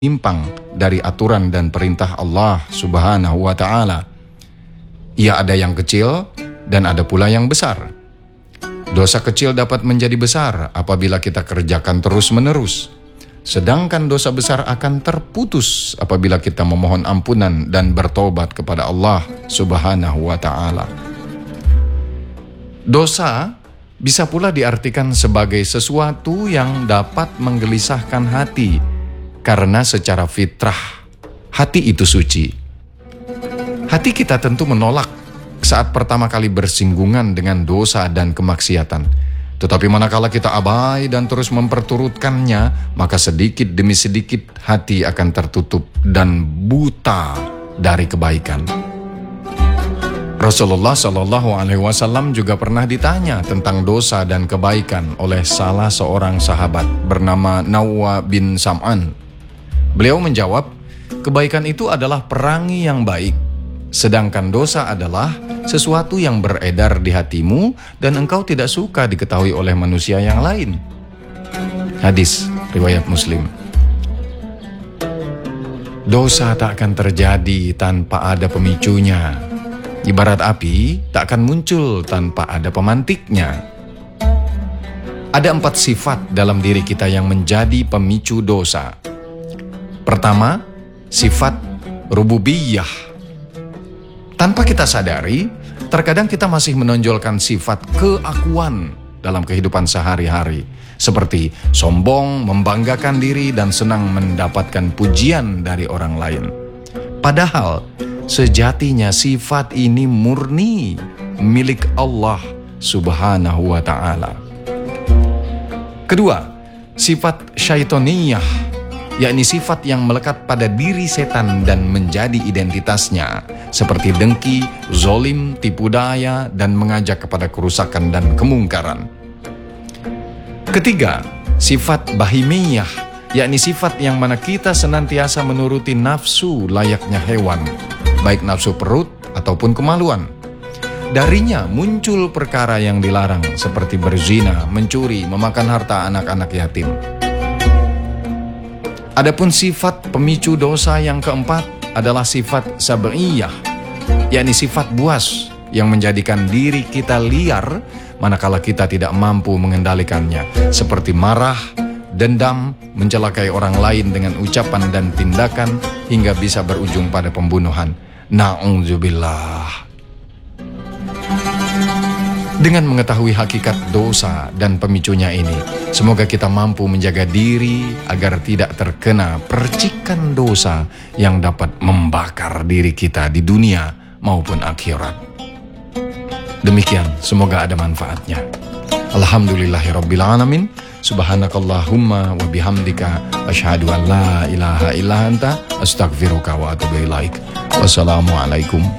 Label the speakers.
Speaker 1: menyimpang dari aturan dan perintah Allah Subhanahu wa ta'ala. Ia ada yang kecil dan ada pula yang besar. Dosa kecil dapat menjadi besar apabila kita kerjakan terus-menerus. Sedangkan dosa besar akan terputus apabila kita memohon ampunan dan bertobat kepada Allah Subhanahu wa ta'ala. Dosa bisa pula diartikan sebagai sesuatu yang dapat menggelisahkan hati, karena secara fitrah hati itu suci. Hati kita tentu menolak saat pertama kali bersinggungan dengan dosa dan kemaksiatan. Tetapi manakala kita abai dan terus memperturutkannya, maka sedikit demi sedikit hati akan tertutup dan buta dari kebaikan. Rasulullah SAW juga pernah ditanya tentang dosa dan kebaikan oleh salah seorang sahabat bernama Nawwa bin Sam'an. Beliau menjawab, kebaikan itu adalah perangi yang baik, sedangkan dosa adalah sesuatu yang beredar di hatimu dan engkau tidak suka diketahui oleh manusia yang lain. Hadis riwayat Muslim. Dosa tak akan terjadi tanpa ada pemicunya. Ibarat api tak akan muncul tanpa ada pemantiknya. Ada 4 sifat dalam diri kita yang menjadi pemicu dosa. Pertama, sifat rububiyah. Tanpa kita sadari, terkadang kita masih menonjolkan sifat keakuan dalam kehidupan sehari-hari, seperti sombong, membanggakan diri, dan senang mendapatkan pujian dari orang lain. Padahal, sejatinya sifat ini murni milik Allah Subhanahu wa ta'ala. Kedua, sifat syaitoniyah, yakni sifat yang melekat pada diri setan dan menjadi identitasnya, seperti dengki, zolim, tipu daya, dan mengajak kepada kerusakan dan kemungkaran. Ketiga, sifat bahimiyah, yakni sifat yang mana kita senantiasa menuruti nafsu layaknya hewan, baik nafsu perut ataupun kemaluan. Darinya muncul perkara yang dilarang seperti berzina, mencuri, memakan harta anak-anak yatim. Adapun sifat pemicu dosa yang keempat adalah sifat sab'iyah, yakni sifat buas yang menjadikan diri kita liar manakala kita tidak mampu mengendalikannya, seperti marah, dendam, mencelakai orang lain dengan ucapan dan tindakan hingga bisa berujung pada pembunuhan. Na'udzubillah. Dengan mengetahui hakikat dosa dan pemicunya ini, semoga kita mampu menjaga diri agar tidak terkena percikan dosa yang dapat membakar diri kita di dunia maupun akhirat. Demikian, semoga ada manfaatnya. Alhamdulillahirrabbilalamin. Subhanakallahumma wa bihamdika asyhadu an la ilaha illa anta astaghfiruka wa atubu ilaik. Wassalamualaikum